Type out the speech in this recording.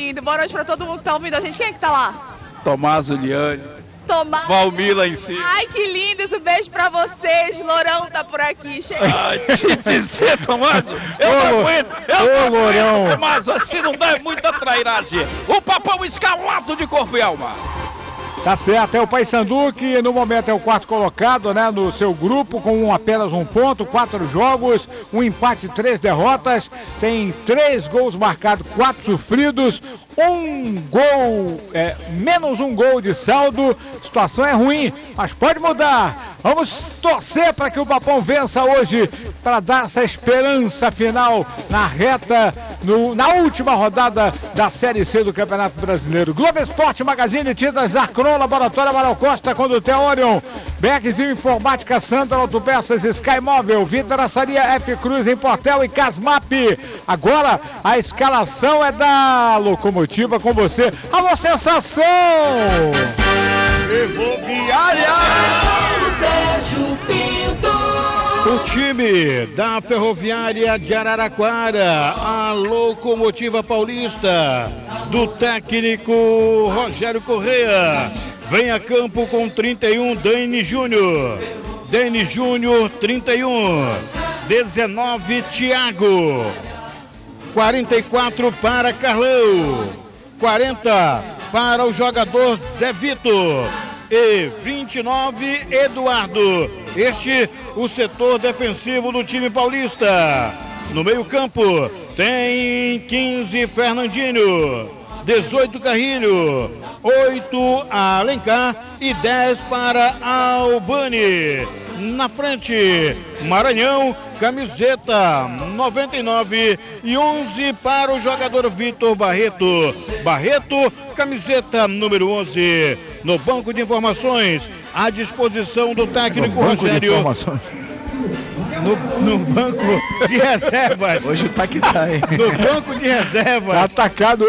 lindo. Boa noite pra todo mundo que tá ouvindo a gente. Quem é que tá lá? Tomás, Juliane, Tomás. Valmir lá em cima. Ai, que lindos. Um beijo pra vocês. Lourão tá por aqui. Chega. Ai, te dizer, Tomás, eu não aguento. Eu não aguento, Tomás, assim não dá muita trairagem. O Papão escalado de corpo e alma. Tá certo, é o Paysandu que no momento é o quarto colocado, né, no seu grupo, com apenas 1 ponto, 4 jogos, 1 empate, 3 derrotas, tem 3 gols marcados, 4 sofridos, 1 gol, menos 1 gol de saldo. A situação é ruim, mas pode mudar. Vamos torcer para que o Papão vença hoje, para dar essa esperança final na reta, na última rodada da Série C do Campeonato Brasileiro. Globo Esporte, Magazine, Tintas Arcron, Laboratório Amaral Costa, Condutel Orion, Bergzinho Informática, Sandra Autopeças, Sky Móvel, Vidraçaria F Cruz em Portel e Casmap. Agora a escalação é da Locomotiva com você. Alô, sensação! Ferroviária! O time da Ferroviária de Araraquara, a Locomotiva Paulista, do técnico Rogério Correia, vem a campo com 31, Dani Júnior. Dani Júnior, 31. 19, Thiago. 44 para Carlão. 40 para o jogador Zé Vitor. E 29, Eduardo. Este o setor defensivo do time paulista. No meio-campo tem 15, Fernandinho. 18, Carrilho. 8, Alencar. E 10 para Albani. Na frente, Maranhão, camiseta 99 e 11 para o jogador Vitor Barreto. Barreto, camiseta número 11. No banco de informações, à disposição do técnico Rogério. No banco de reservas. Hoje tá que tá, hein? No banco de reservas. Atacado.